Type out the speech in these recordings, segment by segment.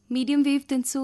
Medium wave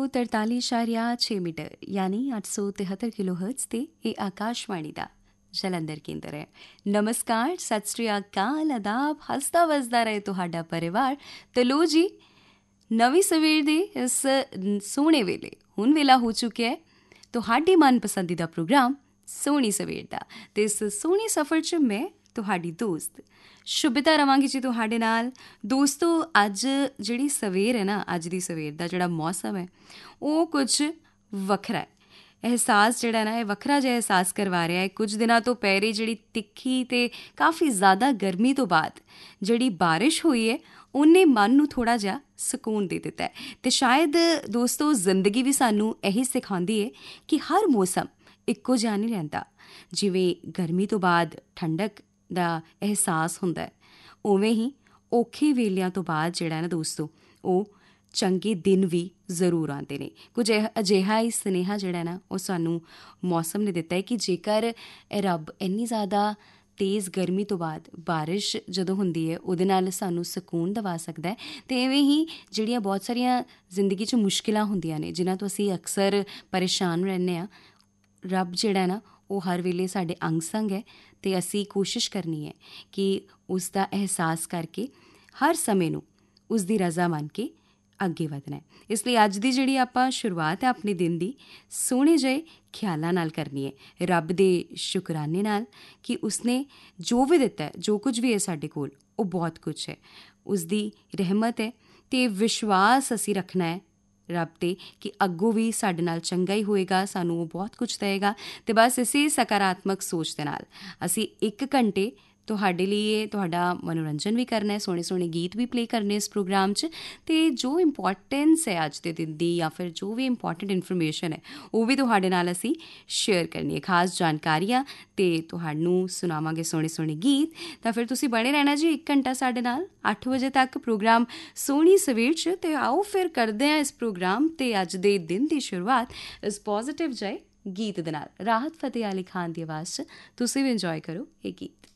343.6 metre यानी 873 kilohertz ਤੇ ਇਹ ਆਕਾਸ਼ਵਾਣੀ ਦਾ ਜਲੰਧਰ ਕੇਂਦਰ ਹੈ। ਨਮਸਕਾਰ, ਸਤਿ ਸ੍ਰੀ ਅਕਾਲ, ਆਦਾਬ, ਹੱਸਦਾ ਵਸਦਾ ਰਹੇ ਤੁਹਾਡਾ ਪਰਿਵਾਰ। ਤੇ ਲੋ ਜੀ, ਨਵੀਂ ਸਵੇਰ ਦੇ ਇਸ ਸੋਹਣੇ ਵੇਲੇ ਹੁਣ ਵੇਲਾ ਹੋ ਚੁੱਕਿਆ ਹੈ ਤੁਹਾਡੀ ਮਨਪਸੰਦੀਦਾ ਪ੍ਰੋਗਰਾਮ ਸੋਹਣੀ ਸਵੇਰ ਦਾ। ਤੇ ਇਸ ਸੋਹਣੇ ਸਫ਼ਰ 'ਚ ਮੈਂ ਤੁਹਾਡੀ ਦੋਸਤ ਸ਼ੁਭਿਤਾ ਰਵਾਂਗੀ ਜੀ ਤੁਹਾਡੇ ਨਾਲ। ਦੋਸਤੋ, ਅੱਜ ਜਿਹੜੀ ਸਵੇਰ ਹੈ ਨਾ, ਅੱਜ ਦੀ ਸਵੇਰ ਦਾ ਜਿਹੜਾ ਮੌਸਮ ਹੈ ਉਹ ਕੁਝ ਵੱਖਰਾ ਹੈ। ਅਹਿਸਾਸ ਜਿਹੜਾ ਨਾ, ਇਹ ਵੱਖਰਾ ਜਿਹਾ ਅਹਿਸਾਸ ਕਰਵਾ ਰਿਹਾ ਹੈ। ਕੁਝ ਦਿਨਾਂ ਤੋਂ ਪਹਿਲੇ ਜਿਹੜੀ ਤਿੱਖੀ ਅਤੇ ਕਾਫੀ ਜ਼ਿਆਦਾ ਗਰਮੀ ਤੋਂ ਬਾਅਦ ਜਿਹੜੀ ਬਾਰਿਸ਼ ਹੋਈ ਹੈ ਉਹਨੇ ਮਨ ਨੂੰ ਥੋੜ੍ਹਾ ਜਿਹਾ ਸਕੂਨ ਦੇ ਦਿੱਤਾ ਹੈ। ਅਤੇ ਸ਼ਾਇਦ ਦੋਸਤੋ, ਜ਼ਿੰਦਗੀ ਵੀ ਸਾਨੂੰ ਇਹੀ ਸਿਖਾਉਂਦੀ ਹੈ ਕਿ ਹਰ ਮੌਸਮ ਇੱਕੋ ਜਿਹਾ ਨਹੀਂ ਰਹਿੰਦਾ। ਜਿਵੇਂ ਗਰਮੀ ਤੋਂ ਬਾਅਦ ਠੰਡਕ ਦਾ ਅਹਿਸਾਸ ਹੁੰਦਾ ਹੈ, ਉਵੇਂ ਹੀ ਔਖੇ ਵੇਲਿਆਂ ਤੋਂ ਬਾਅਦ ਜਿਹੜਾ ਨਾ ਦੋਸਤੋ, ਉਹ ਚੰਗੇ ਦਿਨ ਵੀ ਜ਼ਰੂਰ ਆਉਂਦੇ ਨੇ। ਕੁਝ ਅਜਿਹਾ ਹੀ ਸੁਨੇਹਾ ਜਿਹੜਾ ਨਾ ਉਹ ਸਾਨੂੰ ਮੌਸਮ ਨੇ ਦਿੱਤਾ ਹੈ ਕਿ ਜੇਕਰ ਰੱਬ ਇੰਨੀ ਜ਼ਿਆਦਾ ਤੇਜ਼ ਗਰਮੀ ਤੋਂ ਬਾਅਦ ਬਾਰਿਸ਼ ਜਦੋਂ ਹੁੰਦੀ ਹੈ ਉਹਦੇ ਨਾਲ ਸਾਨੂੰ ਸਕੂਨ ਦਿਵਾ ਸਕਦਾ ਹੈ। ਅਤੇ ਇਵੇਂ ਹੀ ਜਿਹੜੀਆਂ ਬਹੁਤ ਸਾਰੀਆਂ ਜ਼ਿੰਦਗੀ 'ਚ ਮੁਸ਼ਕਿਲਾਂ ਹੁੰਦੀਆਂ ਨੇ ਜਿਨ੍ਹਾਂ ਤੋਂ ਅਸੀਂ ਅਕਸਰ ਪਰੇਸ਼ਾਨ ਰਹਿੰਦੇ ਹਾਂ, ਰੱਬ ਜਿਹੜਾ ਨਾ ਉਹ ਹਰ ਵੇਲੇ ਸਾਡੇ ਅੰਗ ਸੰਗ ਹੈ। ਅਤੇ ਅਸੀਂ ਕੋਸ਼ਿਸ਼ ਕਰਨੀ ਹੈ ਕਿ ਉਸ ਦਾ ਅਹਿਸਾਸ ਕਰਕੇ ਹਰ ਸਮੇਂ ਨੂੰ ਉਸ ਦੀ ਰਜ਼ਾ ਮੰਨ ਕੇ ਅੱਗੇ ਵਧਣਾ ਹੈ। ਇਸ ਲਈ ਅੱਜ ਦੀ ਜਿਹੜੀ ਆਪਾਂ ਸ਼ੁਰੂਆਤ ਹੈ ਆਪਣੇ ਦਿਨ ਦੀ, ਸੋਹਣੇ ਜਿਹੇ ਖਿਆਲਾਂ ਨਾਲ ਕਰਨੀ ਹੈ, ਰੱਬ ਦੇ ਸ਼ੁਕਰਾਨੇ ਨਾਲ ਕਿ ਉਸਨੇ ਜੋ ਵੀ ਦਿੱਤਾ ਹੈ, ਜੋ ਕੁਝ ਵੀ ਹੈ ਸਾਡੇ ਕੋਲ, ਉਹ ਬਹੁਤ ਕੁਛ ਹੈ, ਉਸਦੀ ਰਹਿਮਤ ਹੈ। ਅਤੇ ਵਿਸ਼ਵਾਸ ਅਸੀਂ ਰੱਖਣਾ ਹੈ ਰੱਬ 'ਤੇ ਕਿ ਅੱਗੋਂ ਵੀ ਸਾਡੇ ਨਾਲ ਚੰਗਾ ਹੀ ਹੋਏਗਾ, ਸਾਨੂੰ ਉਹ ਬਹੁਤ ਕੁਛ ਦੇਵੇਗਾ। ਅਤੇ ਬਸ ਇਸੇ ਸਕਾਰਾਤਮਕ ਸੋਚ ਦੇ ਨਾਲ ਅਸੀਂ 1 ਘੰਟੇ ਤੁਹਾਡੇ ਲਈ ਤੁਹਾਡਾ ਮਨੋਰੰਜਨ ਵੀ ਕਰਨਾ ਹੈ, ਸੋਹਣੇ ਸੋਹਣੇ ਗੀਤ ਵੀ ਪਲੇ ਕਰਨੇ ਇਸ ਪ੍ਰੋਗਰਾਮ 'ਚ। ਅਤੇ ਜੋ ਇੰਪੋਰਟੈਂਸ ਹੈ ਅੱਜ ਦੇ ਦਿਨ ਦੀ ਜਾਂ ਫਿਰ ਜੋ ਵੀ ਇੰਪੋਰਟੈਂਟ ਇਨਫੋਰਮੇਸ਼ਨ ਹੈ ਉਹ ਵੀ ਤੁਹਾਡੇ ਨਾਲ ਅਸੀਂ ਸ਼ੇਅਰ ਕਰਨੀ ਹੈ, ਖਾਸ ਜਾਣਕਾਰੀਆਂ, ਅਤੇ ਤੁਹਾਨੂੰ ਸੁਣਾਵਾਂਗੇ ਸੋਹਣੇ ਸੋਹਣੇ ਗੀਤ। ਤਾਂ ਫਿਰ ਤੁਸੀਂ ਬਣੇ ਰਹਿਣਾ ਜੀ 1 ਘੰਟਾ ਸਾਡੇ ਨਾਲ 8 ਵਜੇ ਤੱਕ ਪ੍ਰੋਗਰਾਮ ਸੋਹਣੀ ਸਵੇਰ 'ਚ। ਅਤੇ ਆਓ ਫਿਰ ਕਰਦੇ ਹਾਂ ਇਸ ਪ੍ਰੋਗਰਾਮ ਅਤੇ ਅੱਜ ਦੇ ਦਿਨ ਦੀ ਸ਼ੁਰੂਆਤ ਇਸ ਪੋਜ਼ੀਟਿਵ ਜਿਹੇ ਗੀਤ ਦੇ ਨਾਲ। ਰਾਹਤ ਫਤਿਹ ਅਲੀ ਖਾਨ ਦੀ ਆਵਾਜ਼ 'ਚ ਤੁਸੀਂ ਵੀ ਇੰਜੋਏ ਕਰੋ ਇਹ ਗੀਤ।